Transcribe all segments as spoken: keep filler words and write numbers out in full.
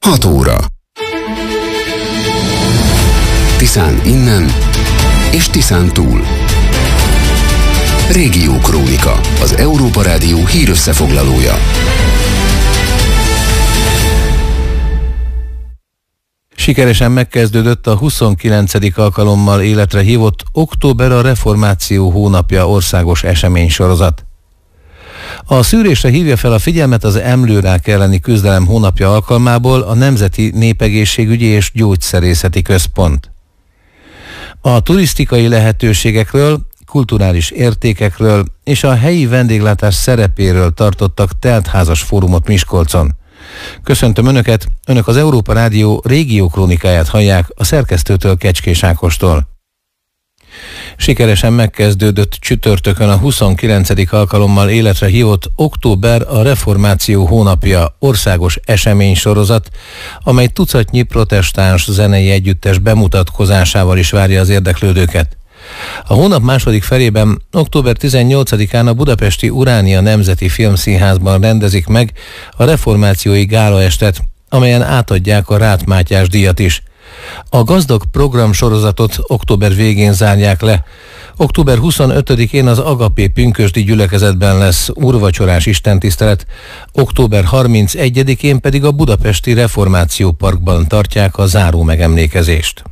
hat óra. Tiszán innen és Tiszán túl. Régiókrónika, az Európa Rádió hírösszefoglalója. Sikeresen megkezdődött a huszonkilencedik alkalommal életre hívott Október a Reformáció hónapja országos eseménysorozat. A szűrésre hívja fel a figyelmet az emlőrák elleni küzdelem hónapja alkalmából a Nemzeti Népegészségügyi és Gyógyszerészeti Központ. A turisztikai lehetőségekről, kulturális értékekről és a helyi vendéglátás szerepéről tartottak teltházas fórumot Miskolcon. Köszöntöm Önöket, Önök az Európa Rádió régiókrónikáját hallják a szerkesztőtől, Kecskés Ákostól. Sikeresen megkezdődött csütörtökön a huszonkilencedik alkalommal életre hívott Október a Reformáció hónapja országos eseménysorozat, amely tucatnyi protestáns zenei együttes bemutatkozásával is várja az érdeklődőket. A hónap második felében, október tizennyolcadikán a budapesti Uránia Nemzeti Filmszínházban rendezik meg a reformációi gálaestet, amelyen átadják a Ráth Mátyás díjat is. A gazdag programsorozatot október végén zárják le. október huszonötödikén az Agapé pünkösdi gyülekezetben lesz úrvacsorás istentisztelet, október harmincegyedikén pedig a budapesti Reformáció Parkban tartják a záró megemlékezést.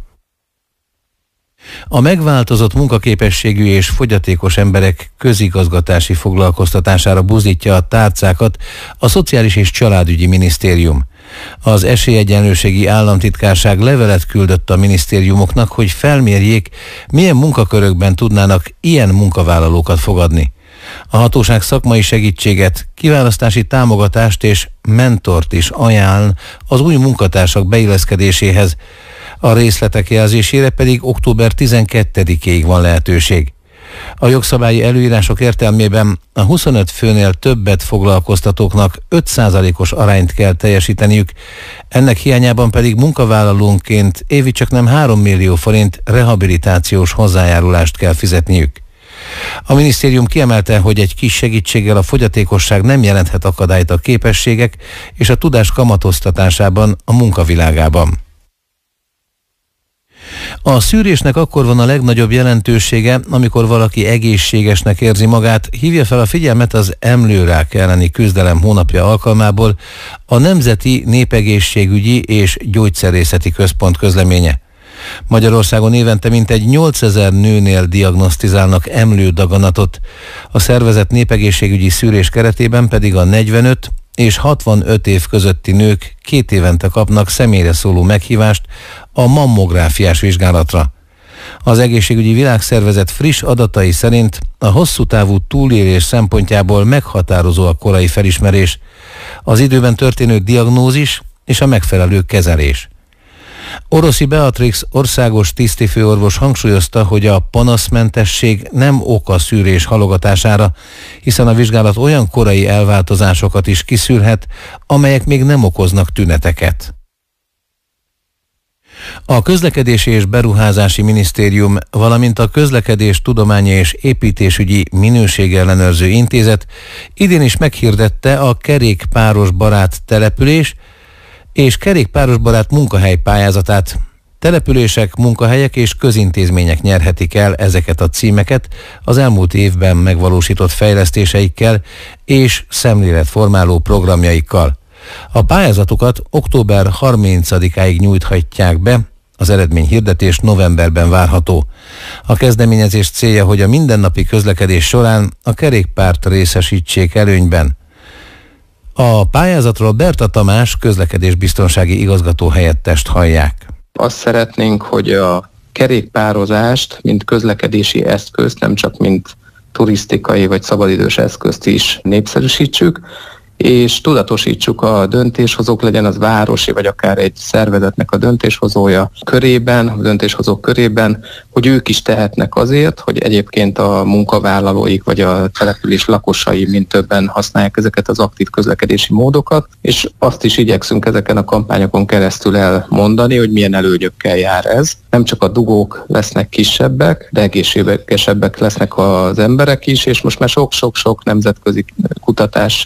A megváltozott munkaképességű és fogyatékos emberek közigazgatási foglalkoztatására buzdítja a tárcákat a Szociális és Családügyi Minisztérium. Az Esélyegyenlőségi Államtitkárság levelet küldött a minisztériumoknak, hogy felmérjék, milyen munkakörökben tudnának ilyen munkavállalókat fogadni. A hatóság szakmai segítséget, kiválasztási támogatást és mentort is ajánl az új munkatársak beilleszkedéséhez. A részletek jelzésére pedig október tizenkettedikéig van lehetőség. A jogszabályi előírások értelmében a huszonöt főnél többet foglalkoztatóknak öt százalékos arányt kell teljesíteniük, ennek hiányában pedig munkavállalónként évi csaknem három millió forint rehabilitációs hozzájárulást kell fizetniük. A minisztérium kiemelte, hogy egy kis segítséggel a fogyatékosság nem jelenthet akadályt a képességek és a tudás kamatoztatásában a munkavilágában. A szűrésnek akkor van a legnagyobb jelentősége, amikor valaki egészségesnek érzi magát, hívja fel a figyelmet az emlőrák elleni küzdelem hónapja alkalmából a Nemzeti Népegészségügyi és Gyógyszerészeti Központ közleménye. Magyarországon évente mintegy nyolcezer nőnél diagnosztizálnak emlődaganatot, a szervezett népegészségügyi szűrés keretében pedig a negyvenöt és hatvanöt év közötti nők két évente kapnak személyre szóló meghívást a mammográfiás vizsgálatra. Az Egészségügyi Világszervezet friss adatai szerint a hosszú távú túlélés szempontjából meghatározó a korai felismerés, az időben történő diagnózis és a megfelelő kezelés. Oroszi Beatrix országos tisztifőorvos hangsúlyozta, hogy a panaszmentesség nem ok a szűrés halogatására, hiszen a vizsgálat olyan korai elváltozásokat is kiszűrhet, amelyek még nem okoznak tüneteket. A Közlekedési és Beruházási Minisztérium, valamint a Közlekedés Tudományi és Építésügyi Minőségellenőrző Intézet idén is meghirdette a kerékpáros barát település és kerékpáros barát munkahely pályázatát. Települések, munkahelyek és közintézmények nyerhetik el ezeket a címeket az elmúlt évben megvalósított fejlesztéseikkel és szemléletformáló programjaikkal. A pályázatokat október harmincadikáig nyújthatják be, az eredményhirdetés novemberben várható. A kezdeményezés célja, hogy a mindennapi közlekedés során a kerékpárt részesítsék előnyben. A pályázatról Berta Tamás közlekedésbiztonsági igazgató helyettest hallják. Azt szeretnénk, hogy a kerékpározást, mint közlekedési eszközt, nem csak mint turisztikai vagy szabadidős eszközt is népszerűsítsük, és tudatosítsuk a döntéshozók, legyen az városi, vagy akár egy szervezetnek a döntéshozója körében, a döntéshozók körében, hogy ők is tehetnek azért, hogy egyébként a munkavállalóik, vagy a település lakosai mint többen használják ezeket az aktív közlekedési módokat, és azt is igyekszünk ezeken a kampányokon keresztül elmondani, hogy milyen előnyökkel jár ez. Nem csak a dugók lesznek kisebbek, de egészségesebbek lesznek az emberek is, és most már sok-sok-sok nemzetközi kutatás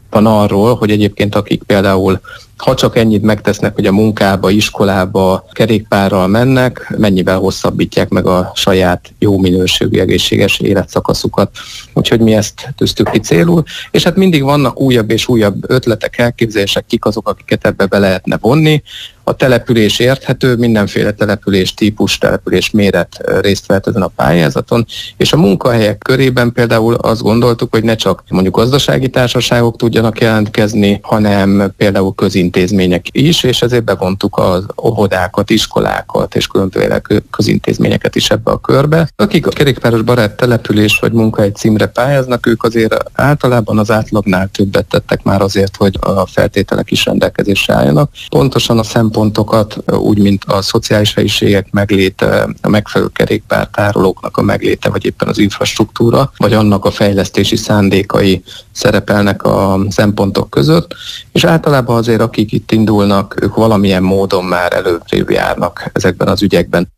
van arról, hogy egyébként akik például ha csak ennyit megtesznek, hogy a munkába, iskolába kerékpárral mennek, mennyivel hosszabbítják meg a saját jó minőségű, egészséges életszakaszukat. Úgyhogy mi ezt tűztük ki célul, és hát mindig vannak újabb és újabb ötletek, elképzelések, kik azok, akiket ebbe be lehetne vonni. A település érthető, mindenféle település típus, település méret részt vehet ezen a pályázaton, és a munkahelyek körében például azt gondoltuk, hogy ne csak mondjuk gazdasági társaságok tudjanak jelentkezni, hanem például közintézmények is, és ezért bevontuk az óvodákat, iskolákat és különböző közintézményeket is ebbe a körbe. Akik a kerékpáros barát település vagy munkahely címre pályáznak, ők azért általában az átlagnál többet tettek már azért, hogy a feltételek is rendelkezésre álljanak. Pontosan a szempontokat, úgy mint a szociális helyiségek megléte, a megfelelő kerékpártárolóknak a megléte, vagy éppen az infrastruktúra, vagy annak a fejlesztési szándékai szerepelnek a szempontok között, és általában azért akik itt indulnak, ők valamilyen módon már előrébb járnak ezekben az ügyekben.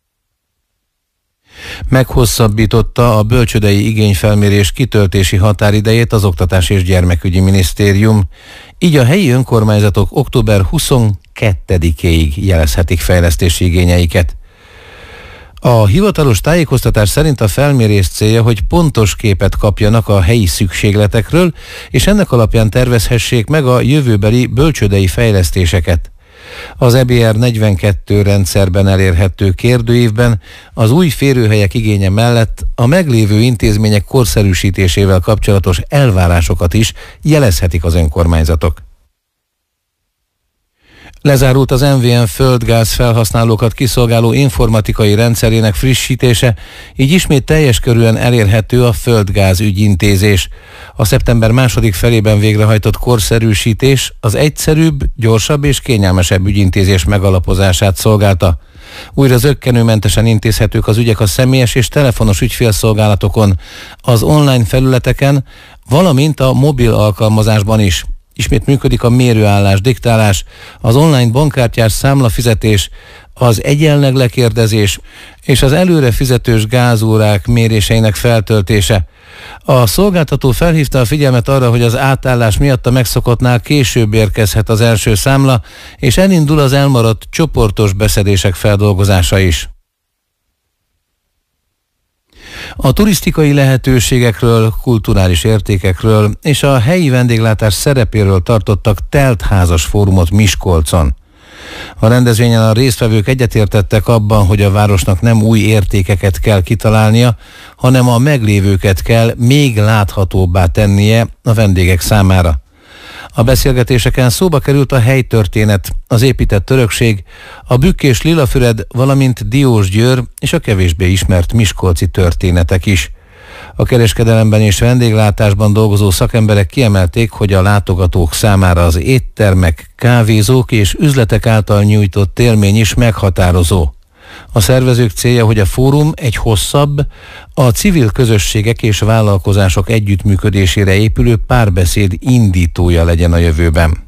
Meghosszabbította a bölcsődei igényfelmérés kitöltési határidejét az Oktatás és Gyermekügyi Minisztérium, így a helyi önkormányzatok október huszonkettedikéig jelezhetik fejlesztési igényeiket. A hivatalos tájékoztatás szerint a felmérés célja, hogy pontos képet kapjanak a helyi szükségletekről, és ennek alapján tervezhessék meg a jövőbeli bölcsődei fejlesztéseket. Az E B R negyvenkettő rendszerben elérhető kérdőívben az új férőhelyek igénye mellett a meglévő intézmények korszerűsítésével kapcsolatos elvárásokat is jelezhetik az önkormányzatok. Lezárult az em vé em földgáz felhasználókat kiszolgáló informatikai rendszerének frissítése, így ismét teljes körűen elérhető a földgáz ügyintézés. A szeptember második felében végrehajtott korszerűsítés az egyszerűbb, gyorsabb és kényelmesebb ügyintézés megalapozását szolgálta. Újra zökkenőmentesen intézhetők az ügyek a személyes és telefonos ügyfélszolgálatokon, az online felületeken, valamint a mobil alkalmazásban is. Ismét működik a mérőállás, diktálás, az online bankkártyás számlafizetés, az egyenleg lekérdezés és az előre fizetős gázórák méréseinek feltöltése. A szolgáltató felhívta a figyelmet arra, hogy az átállás miatt a megszokottnál később érkezhet az első számla, és elindul az elmaradt csoportos beszedések feldolgozása is. A turisztikai lehetőségekről, kulturális értékekről és a helyi vendéglátás szerepéről tartottak teltházas fórumot Miskolcon. A rendezvényen a résztvevők egyetértettek abban, hogy a városnak nem új értékeket kell kitalálnia, hanem a meglévőket kell még láthatóbbá tennie a vendégek számára. A beszélgetéseken szóba került a helytörténet, az épített örökség, a Bükkés Lilafüred, valamint Diósgyőr és a kevésbé ismert miskolci történetek is. A kereskedelemben és vendéglátásban dolgozó szakemberek kiemelték, hogy a látogatók számára az éttermek, kávézók és üzletek által nyújtott élmény is meghatározó. A szervezők célja, hogy a fórum egy hosszabb, a civil közösségek és vállalkozások együttműködésére épülő párbeszéd indítója legyen a jövőben.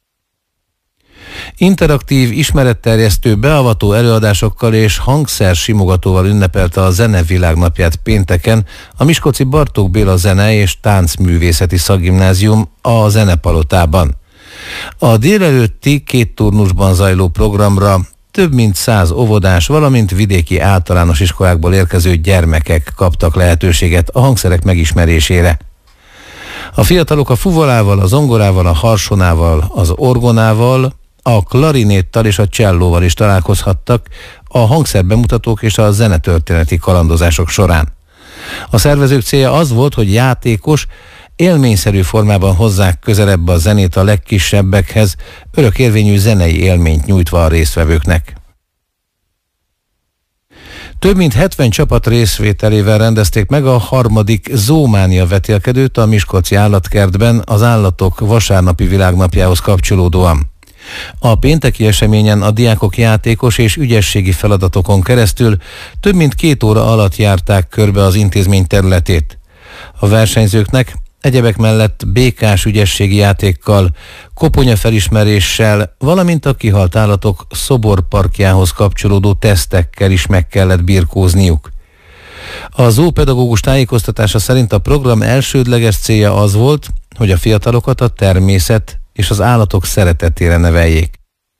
Interaktív, ismeretterjesztő, beavató előadásokkal és hangszer simogatóval ünnepelte a Zene Világnapját pénteken a miskolci Bartók Béla Zene és Táncművészeti Szakgimnázium a Zenepalotában. A délelőtti két turnusban zajló programra több mint száz óvodás, valamint vidéki általános iskolákból érkező gyermekek kaptak lehetőséget a hangszerek megismerésére. A fiatalok a fuvolával, a zongorával, a harsonával, az orgonával, a klarinéttal és a csellóval is találkozhattak a hangszerbemutatók és a zenetörténeti kalandozások során. A szervezők célja az volt, hogy játékos, élményszerű formában hozzák közelebb a zenét a legkisebbekhez, örökérvényű zenei élményt nyújtva a résztvevőknek. Több mint hetven csapat részvételével rendezték meg a harmadik Zoománia vetélkedőt a miskolci állatkertben az állatok vasárnapi világnapjához kapcsolódóan. A pénteki eseményen a diákok játékos és ügyességi feladatokon keresztül több mint két óra alatt járták körbe az intézmény területét. A versenyzőknek egyebek mellett békás ügyességi játékkal, koponyafelismeréssel, valamint a kihalt állatok szoborparkjához kapcsolódó tesztekkel is meg kellett birkózniuk. A zoopedagógus tájékoztatása szerint a program elsődleges célja az volt, hogy a fiatalokat a természet és az állatok szeretetére neveljék.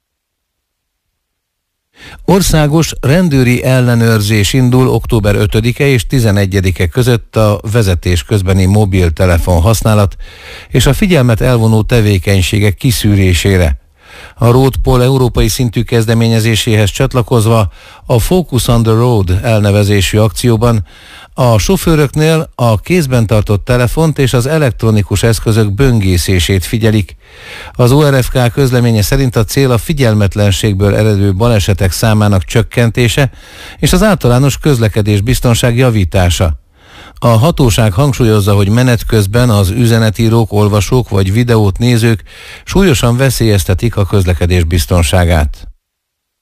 Országos rendőri ellenőrzés indul október ötödike és tizenegyedike között a vezetés közbeni mobiltelefon használat és a figyelmet elvonó tevékenységek kiszűrésére. A Roadpol európai szintű kezdeményezéséhez csatlakozva a Focus on the Road elnevezésű akcióban a sofőröknél a kézben tartott telefont és az elektronikus eszközök böngészését figyelik. Az o er ef ká közleménye szerint a cél a figyelmetlenségből eredő balesetek számának csökkentése és az általános közlekedés biztonság javítása. A hatóság hangsúlyozza, hogy menet közben az üzenetírók, olvasók vagy videót nézők súlyosan veszélyeztetik a közlekedés biztonságát.